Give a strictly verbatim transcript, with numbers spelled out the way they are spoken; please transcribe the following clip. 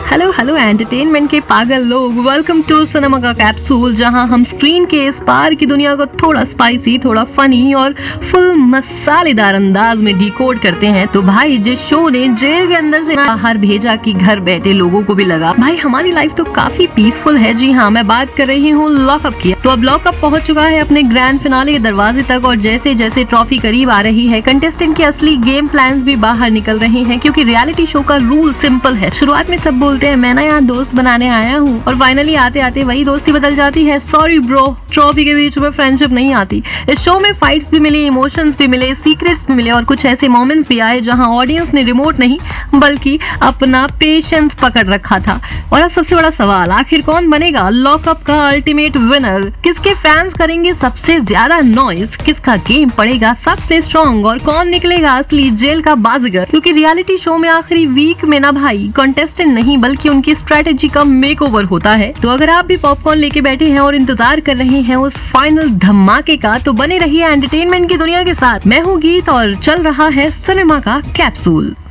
Hello hello entertainment के पागल लोग, वेलकम टू सिनेमा का कैप्सूल, जहां हम स्क्रीन के इस पार की दुनिया को थोड़ा स्पाइसी, थोड़ा फनी और फुल मसालेदार अंदाज में डिकोड करते हैं। तो भाई, जिस शो ने जेल के अंदर से बाहर भेजा कि घर बैठे लोगों को भी लगा भाई हमारी लाइफ तो काफी पीसफुल है। जी हाँ, मैं बात कर रही हूँ लॉकअप की। तो अब लॉकअप पहुंच चुका है अपने ग्रैंड फिनाले के दरवाजे तक, और जैसे जैसे ट्रॉफी करीब आ रही है, कंटेस्टेंट के असली गेम प्लान्स भी बाहर निकल रहे हैं, क्योंकि रियलिटी शो का रूल सिंपल है। शुरुआत में सब बोलते हैं मैं ना यहाँ दोस्त बनाने आया हूँ, और फाइनली आते आते वही दोस्ती बदल जाती है। सॉरी ब्रो, ट्रॉफी के बीच में फ्रेंडशिप नहीं आती। इस शो में फाइट्स भी मिली, इमोशंस भी मिले, सीक्रेट्स भी मिले, और कुछ ऐसे मोमेंट्स भी आए जहाँ ऑडियंस ने रिमोट नहीं बल्कि अपना पेशेंस पकड़ रखा था। और अब सबसे बड़ा सवाल, आखिर कौन बनेगा लॉकअप का अल्टीमेट विनर? किसके फैंस करेंगे सबसे ज्यादा नॉइज? किसका गेम पड़ेगा सबसे स्ट्रॉन्ग? और कौन निकलेगा असली जेल का बाजीगर? क्योंकि रियलिटी शो में आखिरी वीक में ना भाई कंटेस्टेंट नहीं बल्कि उनकी स्ट्रेटेजी का मेकओवर होता है। तो अगर आप भी पॉपकॉर्न लेके बैठे हैं और इंतजार कर रहे हैं उस फाइनल धमाके का, तो बने रहिए एंटरटेनमेंट की दुनिया के साथ। मैं हूँ गीत और चल रहा है सिनेमा का कैप्सूल।